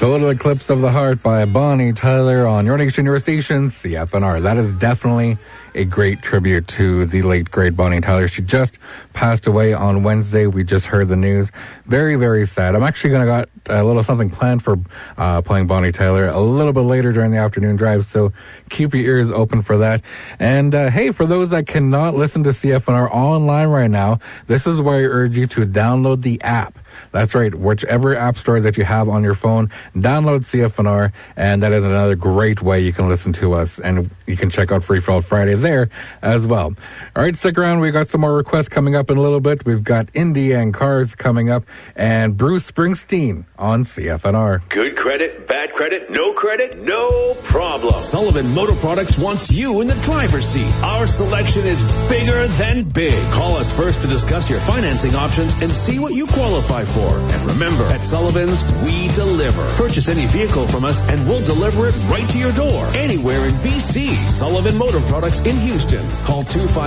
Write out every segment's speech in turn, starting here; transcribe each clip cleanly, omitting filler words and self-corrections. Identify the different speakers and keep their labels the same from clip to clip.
Speaker 1: Total Eclipse of the Heart by Bonnie Tyler on Your Nation, Your Station, CFNR. That is definitely a great tribute to the late, great Bonnie Tyler. She just passed away on Wednesday. We just heard the news. Very, very sad. I'm actually going to got a little something planned for playing Bonnie Tyler a little bit later during the afternoon drive, so keep your ears open for that. And hey, for those that cannot listen to CFNR online right now, this is where I urge you to download the app. That's right, whichever app store that you have on your phone, download CFNR, and that is another great way you can listen to us, and you can check out Free For All Friday there as well. All right, stick around. We've got some more requests coming up in a little bit. We've got Indy and Cars coming up, and Bruce Springsteen on CFNR.
Speaker 2: Good credit, bad credit, no problem.
Speaker 3: Sullivan Motor Products wants you in the driver's seat. Our selection is bigger than big. Call us first to discuss your financing options and see what you qualify for. And remember, at Sullivan's, we deliver. Purchase any vehicle from us and we'll deliver it right to your door. Anywhere in BC. Sullivan Motor Products in Houston. Call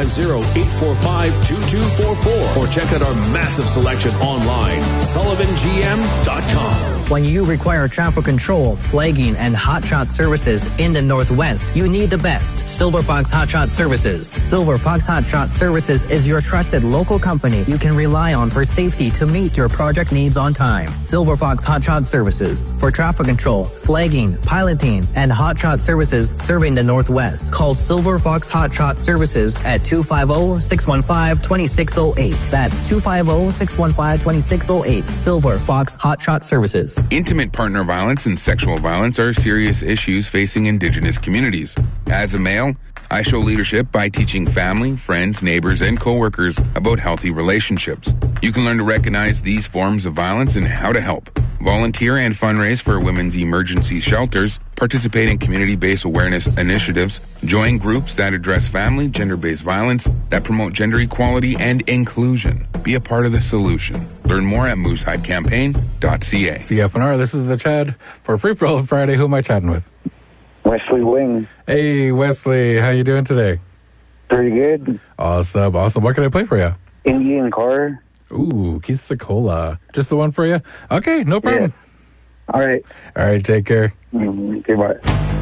Speaker 3: 250-845-2244 or check out our massive selection online. SullivanGM.com.
Speaker 4: When you require traffic control, flagging, and hotshot services in the Northwest, you need the best. Silver Fox Hotshot Services. Silver Fox Hotshot Services is your trusted local company you can rely on for safety to meet your project needs on time. Silver Fox Hotshot Services. For traffic control, flagging, piloting, and hotshot services serving the Northwest. Call Silver Fox Hotshot Services at 250-615-2608. That's 250-615-2608. Silver Fox Hotshot Services.
Speaker 5: Intimate partner violence and sexual violence are serious issues facing Indigenous communities. As a male, I show leadership by teaching family, friends, neighbors, and coworkers about healthy relationships. You can learn to recognize these forms of violence and how to help. Volunteer and fundraise for women's emergency shelters, participate in community-based awareness initiatives, join groups that address family, gender-based violence, that promote gender equality and inclusion. Be a part of the solution. Learn more at moosehide.campaign.ca.
Speaker 1: CFNR, this is the Chad for Free For All Friday. Who am I chatting with?
Speaker 6: Wesley Wing.
Speaker 1: Hey, Wesley. How you doing today?
Speaker 6: Pretty good.
Speaker 1: Awesome. What can I play for you?
Speaker 6: Indian Car.
Speaker 1: Ooh, Kisa-Cola. Just the one for you? Okay, no problem.
Speaker 6: Yeah. All right.
Speaker 1: All right, take care.
Speaker 6: Okay, bye.